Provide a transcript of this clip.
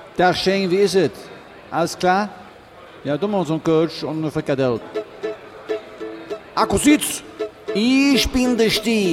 Tag Shane, wie ist es? Alles klar? Ja, du machst einen Coach und eine Frikadelle. Akkusitz, ich bin der Stier.